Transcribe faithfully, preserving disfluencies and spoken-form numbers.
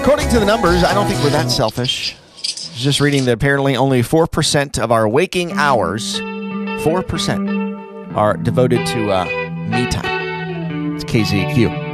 according to the numbers, I don't think we're that selfish. Just reading that apparently only four percent of our waking hours, four percent, are devoted to uh, me time. It's K Z Q.